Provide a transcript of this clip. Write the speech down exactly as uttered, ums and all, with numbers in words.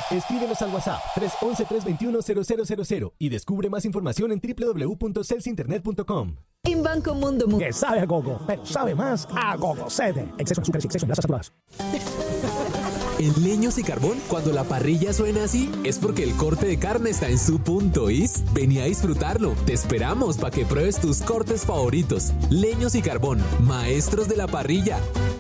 Escríbenos al WhatsApp tres once, tres veintiuno, cero cero cero cero y descubre más información en doble u doble u doble u punto celsinternet punto com. En Banco Mundo Mundo. Que sabe a coco, pero sabe más a Cocosete. Exceso en azúcar y exceso en grasas saturadas. En Leños y Carbón, cuando la parrilla suena así, es porque el corte de carne está en su punto, ¿is? Vení a disfrutarlo. Te esperamos para que pruebes tus cortes favoritos. Leños y Carbón, maestros de la parrilla.